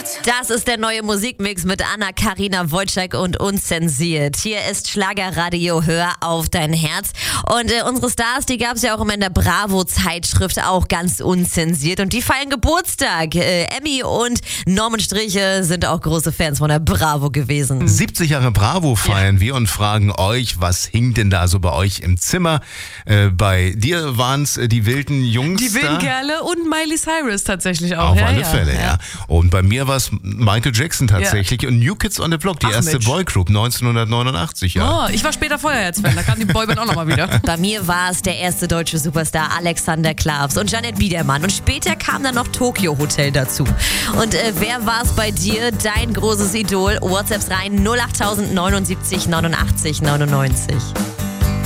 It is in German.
Das ist der neue Musikmix mit Anna-Karina Wojcik und Unzensiert. Hier ist Schlagerradio, hör auf dein Herz. Und unsere Stars, die gab es ja auch immer in der Bravo-Zeitschrift, auch ganz unzensiert. Und die feiern Geburtstag. Emmy und Norman Striche sind auch große Fans von der Bravo gewesen. 70 Jahre Bravo feiern wir und fragen euch, was hing denn da so bei euch im Zimmer? Bei dir waren es die wilden Jungs. Die wilden Kerle und Miley Cyrus tatsächlich auch. Auf alle Fälle, ja. Und bei mir war es Michael Jackson tatsächlich und New Kids on the Block, die erste Boygroup 1989. Ja. Oh, ich war später Feuerherzfan, da kam die Boyband auch nochmal wieder. Bei mir war es der erste deutsche Superstar Alexander Klavs und Jeanette Biedermann. Und später kam dann noch Tokyo Hotel dazu. Und wer war es bei dir, dein großes Idol? WhatsApps rein 08000 79 89 99.